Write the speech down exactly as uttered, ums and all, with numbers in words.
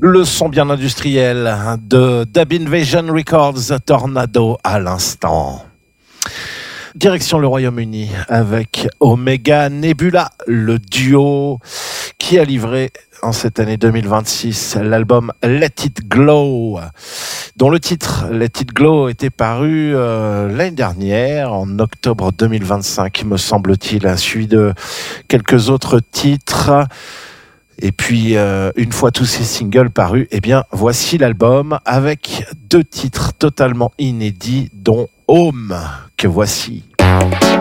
Le son bien industriel de Dub Invasion Records, Tornado à l'instant. Direction le Royaume-Uni avec Omega Nebula, le duo qui a livré en cette année deux mille vingt-six l'album Let It Glow, dont le titre Let It Glow était paru euh, l'année dernière, en octobre deux mille vingt-cinq, me semble-t-il, suivi de quelques autres titres. Et puis, euh, une fois tous ces singles parus, eh bien, voici l'album avec deux titres totalement inédits, dont Home, que voici.